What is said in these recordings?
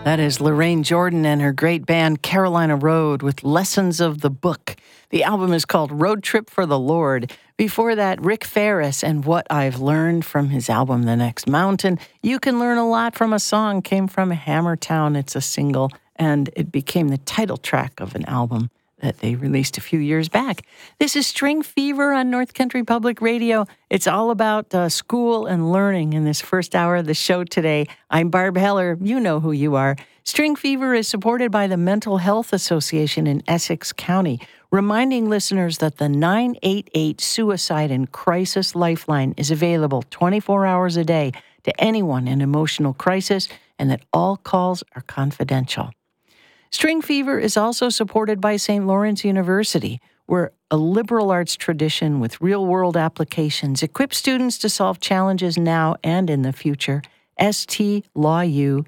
That is Lorraine Jordan and her great band Carolina Road with Lessons of the Book. The album is called Road Trip for the Lord. Before that, Rick Ferris and What I've Learned from his album The Next Mountain. You Can Learn a Lot from a Song came from Hammertown. It's a single, and it became the title track of an album that they released a few years back. This is String Fever on North Country Public Radio. It's all about school and learning in this first hour of the show today. I'm Barb Heller. You know who you are. String Fever is supported by the Mental Health Association in Essex County, reminding listeners that the 988 Suicide and Crisis Lifeline is available 24 hours a day to anyone in emotional crisis, and that all calls are confidential. String Fever is also supported by St. Lawrence University, where a liberal arts tradition with real-world applications equips students to solve challenges now and in the future. stlawu.edu.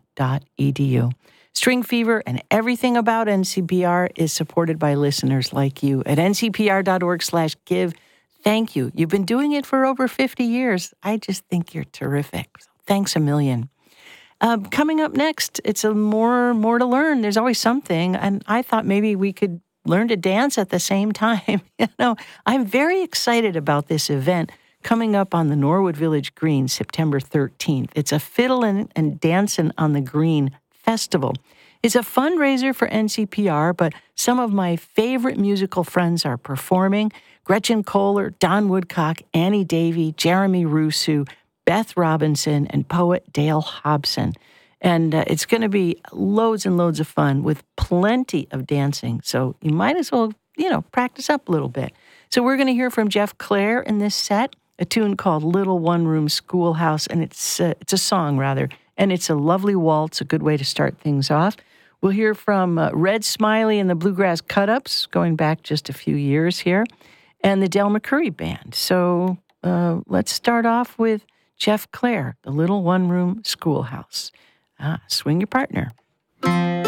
String Fever and everything about NCPR is supported by listeners like you at ncpr.org/give. Thank you. You've been doing it for over 50 years. I just think you're terrific. Thanks a million. Coming up next, it's a more to learn. There's always something, and I thought maybe we could learn to dance at the same time. I'm very excited about this event coming up on the Norwood Village Green, September 13th. It's a Fiddle and Dancin' on the Green festival. It's a fundraiser for NCPR, but some of my favorite musical friends are performing. Gretchen Kohler, Don Woodcock, Annie Davey, Jeremy Rusu, Beth Robinson, and poet Dale Hobson. And it's going to be loads and loads of fun with plenty of dancing. So you might as well, practice up a little bit. So we're going to hear from Jeff Clare in this set, a tune called Little One Room Schoolhouse. And it's a song, rather. And it's a lovely waltz, a good way to start things off. We'll hear from Red Smiley and the Bluegrass Cut-Ups, going back just a few years here, and the Del McCoury Band. So let's start off with Jeff Clare, the Little One Room Schoolhouse. Swing your partner.